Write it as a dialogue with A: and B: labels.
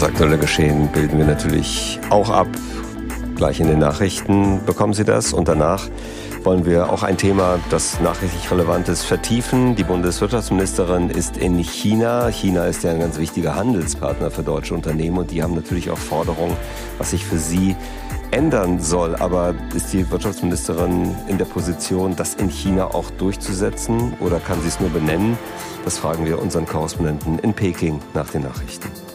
A: aktuelle Geschehen bilden wir natürlich auch ab. Gleich in den Nachrichten bekommen Sie das. Und danach wollen wir auch ein Thema, das nachrichtlich relevant ist, vertiefen. Die Bundeswirtschaftsministerin ist in China. China ist ja ein ganz wichtiger Handelspartner für deutsche Unternehmen und die haben natürlich auch Forderungen, was sich für sie ändern soll. Aber ist die Wirtschaftsministerin in der Position, das in China auch durchzusetzen oder kann sie es nur benennen? Das fragen wir unseren Korrespondenten in Peking nach den Nachrichten.